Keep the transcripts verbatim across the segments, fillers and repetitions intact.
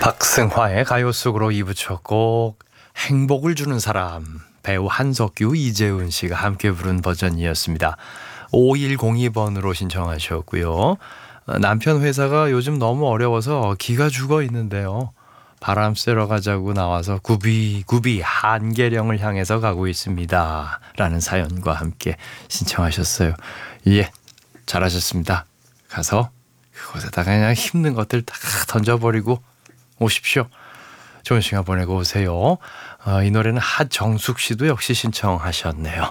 박승화의 가요 속으로 이 부 첫 곡 행복을 주는 사람, 배우 한석규, 이재훈 씨가 함께 부른 버전이었습니다. 오일공이 번으로 신청하셨고요. 남편 회사가 요즘 너무 어려워서 기가 죽어 있는데요. 바람 쐬러 가자고 나와서 구비구비 한계령을 향해서 가고 있습니다. 라는 사연과 함께 신청하셨어요. 예, 잘하셨습니다. 가서 그곳에다가 그냥 힘든 것들 다 던져버리고 오십시오. 좋은 시간 보내고 오세요. 어, 이 노래는 하정숙 씨도 역시 신청하셨네요.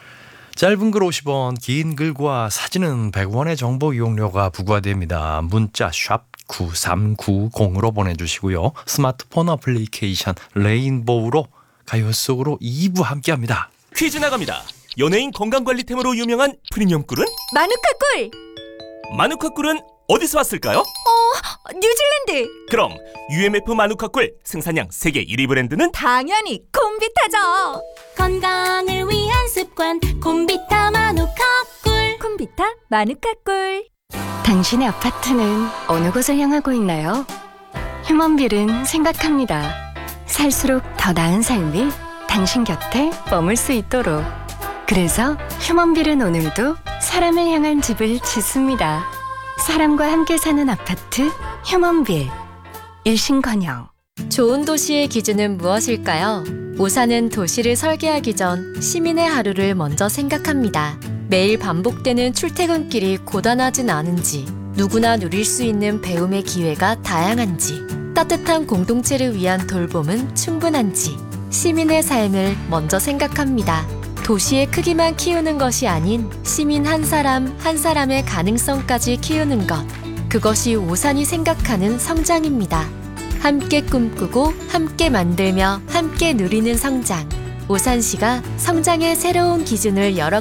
짧은 글 오십 원, 긴 글과 사진은 백 원의 정보 이용료가 부과됩니다. 문자 샵 구삼구공으로 보내주시고요. 스마트폰 어플리케이션 레인보우로 가요 속으로 이 부 함께합니다. 퀴즈 나갑니다. 연예인 건강관리템으로 유명한 프리미엄 꿀은? 마누카 꿀! 마누카 꿀은 어디서 왔을까요? 어, 뉴질랜드! 그럼 유엠에프 마누카 꿀 생산량 세계 일 위 브랜드는? 당연히 콤비타죠! 건강을 위한 습관 콤비타 마누카 꿀. 콤비타 마누카 꿀. 당신의 아파트는 어느 곳을 향하고 있나요? 휴먼빌은 생각합니다. 살수록 더 나은 삶이 당신 곁에 머물 수 있도록. 그래서 휴먼빌은 오늘도 사람을 향한 집을 짓습니다. 사람과 함께 사는 아파트 휴먼빌. 일신건영. 좋은 도시의 기준은 무엇일까요? 오사는 도시를 설계하기 전 시민의 하루를 먼저 생각합니다. 매일 반복되는 출퇴근길이 고단하진 않은지, 누구나 누릴 수 있는 배움의 기회가 다양한지, 따뜻한 공동체를 위한 돌봄은 충분한지, 시민의 삶을 먼저 생각합니다. 도시의 크기만 키우는 것이 아닌 시민 한 사람 한 사람의 가능성까지 키우는 것, 그것이 오산이 생각하는 성장입니다. 함께 꿈꾸고 함께 만들며 함께 누리는 성장. 오산시가 성장의 새로운 기준을 열어